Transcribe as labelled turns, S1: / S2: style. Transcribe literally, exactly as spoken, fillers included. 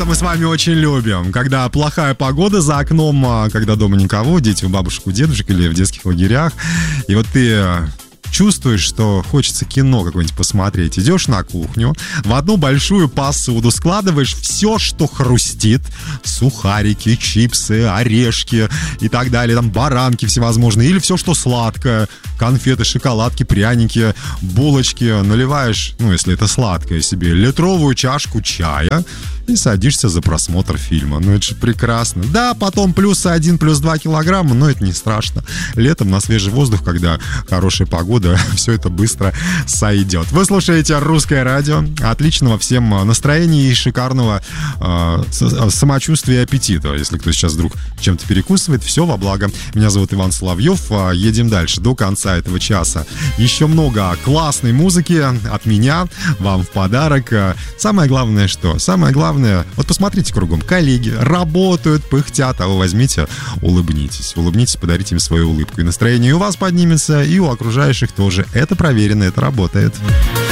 S1: мы с вами очень любим. Когда плохая погода за окном, когда дома никого, дети у бабушек, у дедушек или в детских лагерях. И вот ты чувствуешь, что хочется кино какое-нибудь посмотреть. Идешь на кухню, в одну большую посуду складываешь все, что хрустит. Сухарики, чипсы, орешки и так далее. Там баранки всевозможные. Или все, что сладкое. Конфеты, шоколадки, пряники, булочки. Наливаешь, ну, если это сладкое, себе литровую чашку чая и садишься за просмотр фильма. Ну, это же прекрасно. Да, потом плюс один, плюс два килограмма, но это не страшно. Летом на свежий воздух, когда хорошая погода, все это быстро сойдет. Вы слушаете «Русское радио». Отличного всем настроения и шикарного э, самочувствия и аппетита. Если кто сейчас вдруг чем-то перекусывает, все во благо. Меня зовут Иван Соловьев. Едем дальше до конца этого часа. Еще много классной музыки от меня вам в подарок. Самое главное что? Самое главное, вот посмотрите кругом, коллеги работают, пыхтят, а вы возьмите, улыбнитесь. Улыбнитесь, подарите им свою улыбку. И настроение у вас поднимется, и у окружающих тоже. Это проверено, это работает.